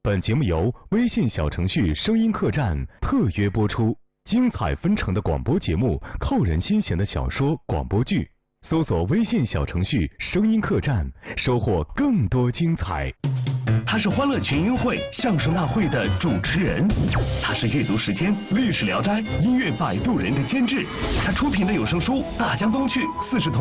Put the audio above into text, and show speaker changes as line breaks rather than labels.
本节目由微信小程序声音客栈特约播出，精彩纷呈的广播节目，扣人心弦的小说广播剧，搜索微信小程序声音客栈，收获更多精彩。
他是欢乐群英会相声大会的主持人，他是阅读时间历史聊斋音乐摆渡人的监制，他出品的有声书《大江东去》40